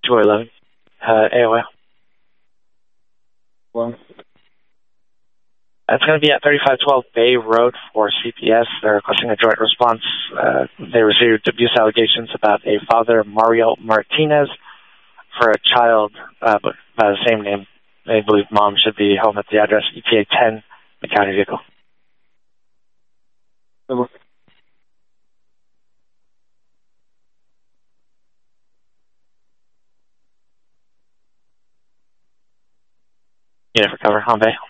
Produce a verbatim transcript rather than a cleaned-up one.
two eleven, uh, A O L. Well, It's going to be at thirty-five twelve Bay Road for C P S. They're requesting a joint response. Uh, they received abuse allegations about a father, Mario Martinez, for a child uh, by the same name. They believe mom should be home at the address E T A ten, the county vehicle. Unit for cover, on Bay.